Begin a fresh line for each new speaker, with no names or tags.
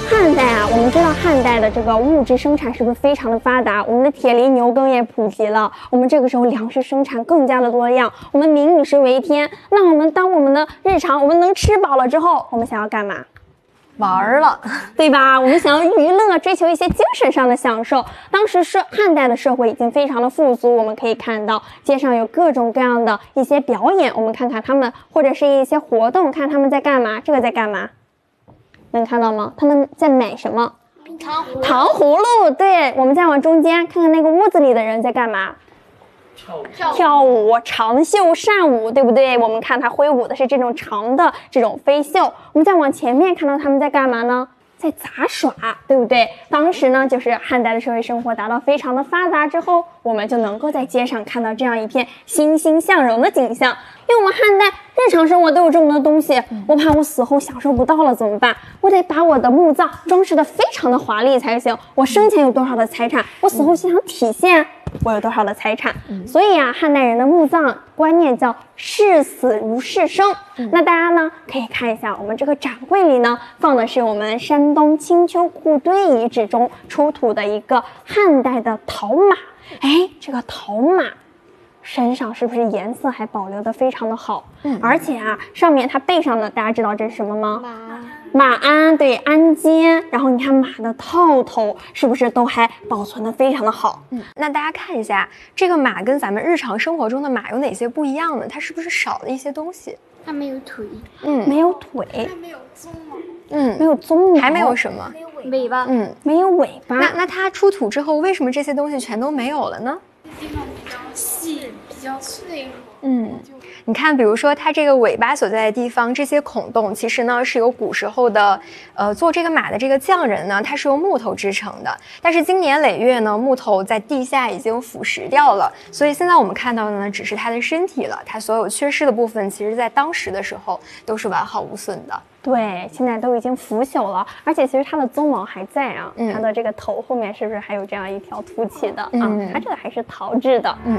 汉代啊，我们知道汉代的这个物质生产是不是非常的发达？我们的铁犁牛耕也普及了，我们这个时候粮食生产更加的多样，我们民以食为天。那当我们的日常我们能吃饱了之后，我们想要干嘛？
玩了，
对吧？我们想要娱乐，追求一些精神上的享受。当时汉代的社会已经非常的富足，我们可以看到街上有各种各样的一些表演，我们看看他们，或者是一些活动，看他们在干嘛。这个在干嘛？能看到吗？他们在买什么？糖葫芦。对，我们再往中间看看那个屋子里的人在干嘛？跳舞，长袖善舞，对不对？我们看他挥舞的是这种长的这种飞袖。我们再往前面看到他们在干嘛呢？在杂耍，对不对？当时呢，就是汉代的社会生活达到非常的发达之后，我们就能够在街上看到这样一片欣欣向荣的景象。因为我们汉代日常生活都有这么多东西，我怕我死后享受不到了怎么办？我得把我的墓葬装饰的非常的华丽才行。我生前有多少的财产，我死后就想体现我有多少的财产。所以啊，汉代人的墓葬观念叫视死如视生。那大家呢可以看一下，我们这个展柜里呢放的是我们山东青丘库堆遗址中出土的一个汉代的陶马。哎，这个陶马身上是不是颜色还保留的非常的好？而且啊，上面它背上的大家知道这是什么吗？马鞍，对，鞍肩。然后你看马的套头是不是都还保存的非常的好？
那大家看一下，这个马跟咱们日常生活中的马有哪些不一样呢？它是不是少了一些东西？
它没有腿，
没有腿，
它没有鬃毛，
没有鬃毛，
还没有什么？
没有尾巴，
没有尾巴。
那它出土之后，为什么这些东西全都没有了呢？
地方比较细，比较脆弱。
你看，比如说它这个尾巴所在的地方，这些孔洞其实呢是由古时候的做这个马的这个匠人呢，他是用木头制成的。但是经年累月呢，木头在地下已经腐蚀掉了，所以现在我们看到的呢只是它的身体了。它所有缺失的部分，其实在当时的时候都是完好无损的。
对，现在都已经腐朽了，而且其实它的鬃毛还在啊。它的这个头后面是不是还有这样一条凸起的啊？它这个还是陶制的。